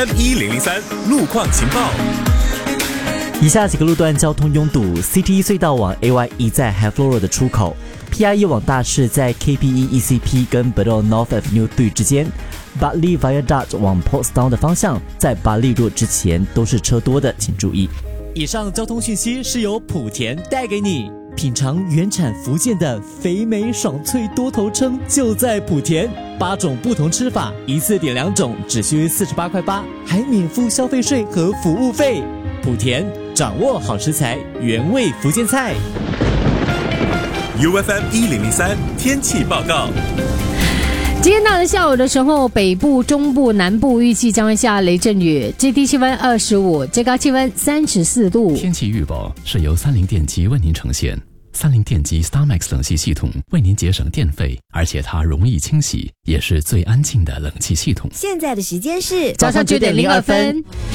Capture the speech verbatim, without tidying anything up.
一零零三路况情报。 以下几个路段交通拥堵 ：C T 一隧道往 A Y E 在 Highfloor 的出口 ，P I 一往大市在 K P E E C P 跟 Bedok North Avenue 对之间 ，Bartley Viaduct 往 Portsdown 的方向，在巴利路之前都是车多的，请注意。以上交通讯息是由莆田带给你。品尝原产福建的肥美爽脆多头称，就在莆田。八种不同吃法，一次点两种，只需四十八块八，还免付消费税和服务费。莆田掌握好食材，原味福建菜。 U F M 一零零三天气报告。 今天到了下午的时候，北部、中部、南部预计将会下雷阵雨，最低气温二十五，最高气温三十四度。 天气预报是由三菱电机为您呈现。三菱电机 StarMax 冷气系统为您节省电费，而且它容易清洗，也是最安静的冷气系统。 现在的时间是早上九点零二分。